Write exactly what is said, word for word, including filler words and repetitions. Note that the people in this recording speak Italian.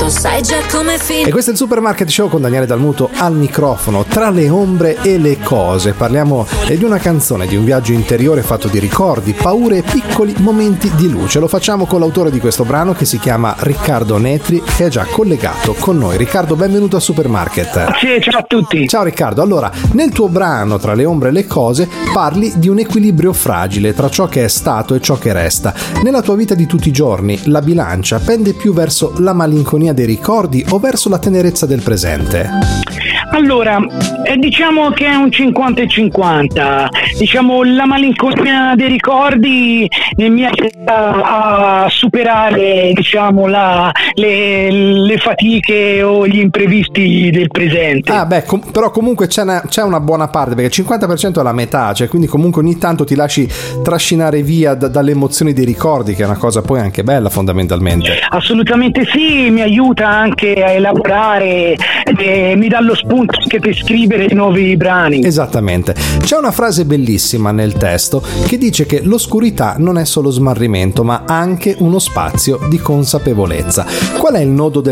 tu sai già come finire. E questo è il Supermarket Show con Daniele Dalmuto al microfono. Tra le ombre e le cose parliamo di una canzone, di un viaggio interiore fatto di ricordi, paure e piccoli momenti di luce. Lo facciamo con l'autore di questo brano, che si chiama Riccardo Netri, che è già collegato con noi. Riccardo, benvenuto a Supermarket. Sì, ciao a tutti. Ciao Riccardo. Allora, nel tuo brano Tra le ombre e le cose parli di un equilibrio fragile tra ciò che è stato e ciò che resta. Nella tua vita di tutti i giorni la bilancia pende più verso la malinconia dei ricordi o verso la tenerezza del presente? Allora, eh, diciamo che è un cinquanta e cinquanta. Diciamo, la malinconia dei ricordi eh, mi aiuta a superare, diciamo, la, le, le fatiche o gli imprevisti del presente. Ah beh, com- però comunque c'è una, c'è una buona parte, perché il cinquanta per cento è la metà, cioè quindi comunque ogni tanto ti lasci trascinare via d- dalle emozioni dei ricordi, che è una cosa poi anche bella fondamentalmente. Assolutamente sì, mi aiuta anche a elaborare, eh, mi dà lo spunto anche per scrivere nuovi brani. Esattamente. C'è una frase bellissima nel testo che dice che l'oscurità non è solo smarrimento, ma anche uno spazio di consapevolezza. Qual è il nodo del